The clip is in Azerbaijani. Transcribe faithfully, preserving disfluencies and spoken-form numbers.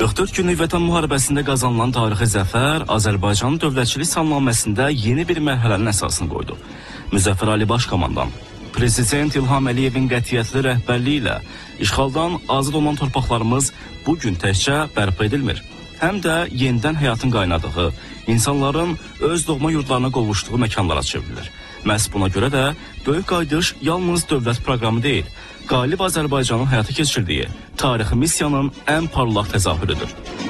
qırx dörd günlük Vətən müharibəsində qazanılan tarixi zəfər Azərbaycanın dövlətçilik salnaməməsində yeni bir mərhələnin əsasını qoydu. Müzəffər Ali Başkomandan, Prezident İlham Əliyevin qətiyyətli rəhbərliyi ilə işğaldan azad olan torpaqlarımız bugün təkcə bərpa edilmir, həm də yenidən həyatın qaynadığı, insanların öz doğma yurdlarına qovuşduğu məkanlara çevrilir. Məhz buna görə də Böyük Qayıdış yalnız dövlət proqramı deyil, qalib Azərbaycanın həyata keçirdiyi tarixi missiyanın ən parlaq təzahürüdür.